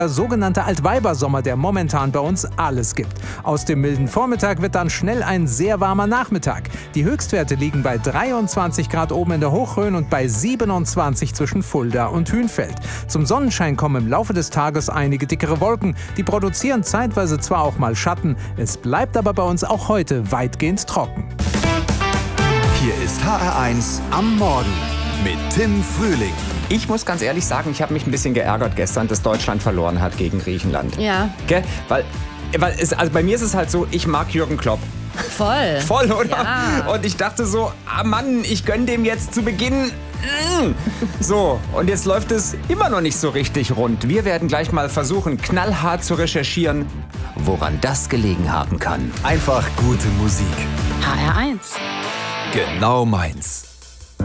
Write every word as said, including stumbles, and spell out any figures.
Der sogenannte Altweibersommer, der momentan bei uns alles gibt. Aus dem milden Vormittag wird dann schnell ein sehr warmer Nachmittag. Die Höchstwerte liegen bei dreiundzwanzig Grad oben in der Hochrhön und bei siebenundzwanzig zwischen Fulda und Hünfeld. Zum Sonnenschein kommen im Laufe des Tages einige dickere Wolken. Die produzieren zeitweise zwar auch mal Schatten, es bleibt aber bei uns auch heute weitgehend trocken. Hier ist H R eins am Morgen mit Tim Frühling. Ich muss ganz ehrlich sagen, ich habe mich ein bisschen geärgert gestern, dass Deutschland verloren hat gegen Griechenland. Ja. Gell? Weil, weil es, also bei mir ist es halt so, ich mag Jürgen Klopp. Voll. Voll, oder? Ja. Und ich dachte so, ah Mann, ich gönn dem jetzt zu Beginn. Mm. So, und jetzt läuft es immer noch nicht so richtig rund. Wir werden gleich mal versuchen, knallhart zu recherchieren, woran das gelegen haben kann. Einfach gute Musik. H R eins. Genau meins.